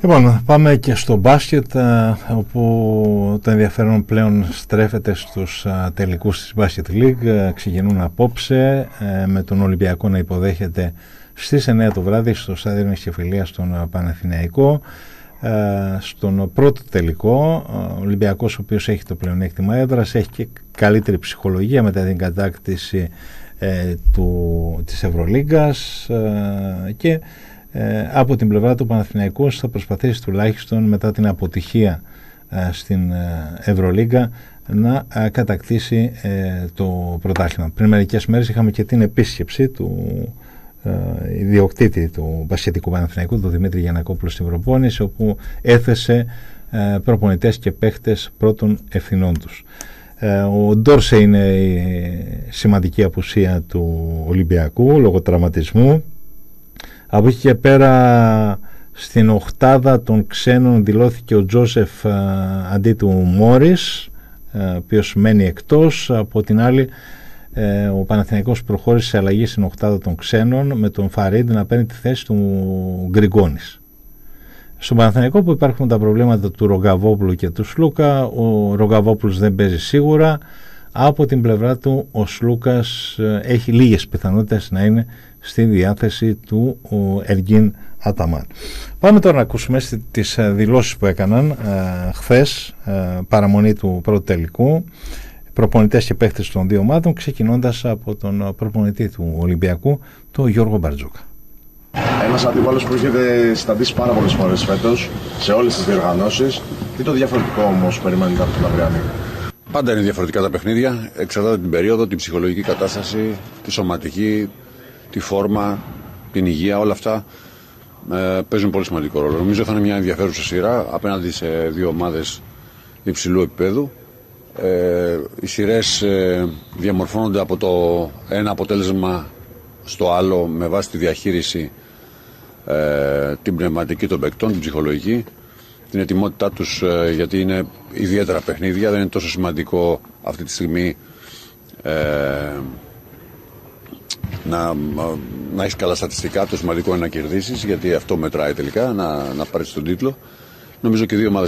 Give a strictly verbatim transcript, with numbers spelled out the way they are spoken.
Λοιπόν, πάμε και στο μπάσκετ, όπου το ενδιαφέρον πλέον στρέφεται στους τελικούς της Basket League. Ξεκινούν απόψε με τον Ολυμπιακό να υποδέχεται στις εννιά το βράδυ στο στάδιο Νησιοφιλίας στον Παναθηναϊκό. Στον πρώτο τελικό, ο Ολυμπιακός, ο οποίος έχει το πλεονέκτημα έδρας, έχει και καλύτερη ψυχολογία μετά την κατάκτηση ε, του, της Ευρωλίγκας ε, και ε, από την πλευρά του Παναθηναϊκού θα προσπαθήσει τουλάχιστον μετά την αποτυχία ε, στην ε, Ευρωλίγκα να ε, κατακτήσει ε, το πρωτάθλημα. Πριν μερικές μέρες είχαμε και την επίσκεψη του ε, ιδιοκτήτη του μπασκετικού Παναθηναϊκού, του Δημήτρη Γιαννακόπουλου, στην προπόνηση, όπου έθεσε ε, προπονητές και παίχτες πρώτων ευθυνών τους. Ε, ο Ντόρσε είναι η σημαντική απουσία του Ολυμπιακού λόγω τραυματισμού. Από εκεί και πέρα στην οχτάδα των ξένων δηλώθηκε ο Τζόσεφ ε, αντί του Μόρις, ε, ο οποίος μένει εκτός. Από την άλλη, ε, ο Παναθηναϊκός προχώρησε σε αλλαγή στην οχτάδα των ξένων με τον Φαρίντ να παίρνει τη θέση του Γκριγκόνης. Στον Παναθηναϊκό, που υπάρχουν τα προβλήματα του Ρογκαβόπουλου και του Σλούκα, ο Ρογκαβόπουλος δεν παίζει σίγουρα. Από την πλευρά του ο Σλούκας έχει λίγες πιθανότητες να είναι στη διάθεση του Εργίν Αταμάν. Πάμε τώρα να ακούσουμε τις δηλώσεις που έκαναν ε, χθες, ε, παραμονή του πρώτου τελικού, προπονητές και παίχτες των δύο ομάδων, ξεκινώντας από τον προπονητή του Ολυμπιακού, τον Γιώργο Μπαρτζόκα. Ένας αντίπαλος που έχετε συναντήσει πάρα πολλές φορές φέτος σε όλες τις διοργανώσεις. Τι το διαφορετικό όμως περιμένετε από τον Αυριανή? Πάντα είναι διαφορετικά τα παιχνίδια, εξαρτάται την περίοδο, την ψυχολογική κατάσταση, τη σωματική, τη φόρμα, την υγεία, όλα αυτά ε, παίζουν πολύ σημαντικό ρόλο. Νομίζω θα είναι μια ενδιαφέρουσα σειρά απέναντι σε δύο ομάδες υψηλού επίπεδου. Ε, οι σειρές ε, διαμορφώνονται από το ένα αποτέλεσμα στο άλλο με βάση τη διαχείριση, ε, την πνευματική των παικτών, την ψυχολογική, την ετοιμότητά τους, ε, γιατί είναι ιδιαίτερα παιχνίδια, δεν είναι τόσο σημαντικό αυτή τη στιγμή ε, να, να έχεις καλά στατιστικά, το σημαντικό είναι να κερδίσεις, γιατί αυτό μετράει τελικά, να, να πάρεις τον τίτλο. Νομίζω και οι δύο ομάδες